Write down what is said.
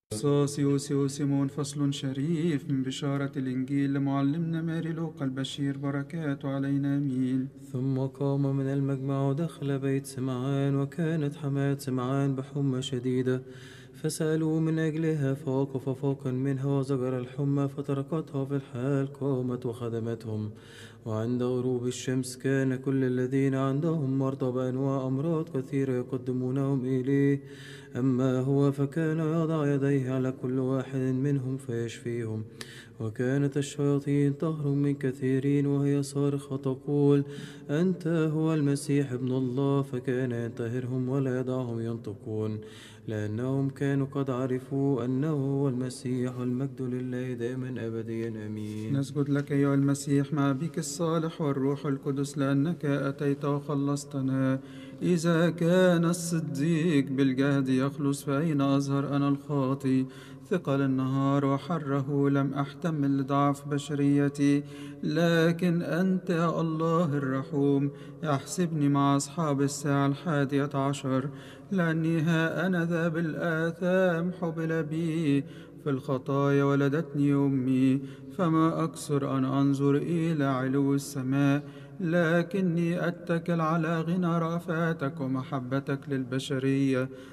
سوسيو سيمون فصل شريف من بشارة الإنجيل لمعلمنا ماري لوقا البشير بركاته علينا آمين. ثم قام من المجمع ودخل بيت سمعان، وكانت حماة سمعان بحمى شديدة، فسألوا من أجلها، فوقف فوقا منها وزجر الحمى، فتركتها في الحال، قامت وخدمتهم. وعند غروب الشمس كان كل الذين عندهم مرضى بأنواع أمراض كثيرة يقدمونهم إليه، أما هو فكان يضع يديه على كل واحد منهم فيشفيهم. وكانت الشياطين تهرب من كثيرين وهي صارخة تقول: أنت هو المسيح ابن الله. فكان ينتهرهم ولا يدعهم ينطقون، لأنهم كانوا قد عرفوا أنه هو المسيح. والمجد لله دائما أبديا آمين. نسجد لك أيها المسيح مع بك الصالح والروح القدس، لأنك أتيت وخلصتنا. إذا كان الصديق بالجهد يخلص، فأين أظهر أنا الخاطي؟ ثقل النهار وحره لم أحتمل لضعف بشريتي، لكن أنت يا الله الرحوم احسبني مع أصحاب الساعة 11، لأني ها أنا ذا بالآثام حبل بي، في الخطايا ولدتني أمي. فما أكثر أن أنظر إلى علو السماء، لكني أتكل على غنى رأفاتك ومحبتك للبشرية.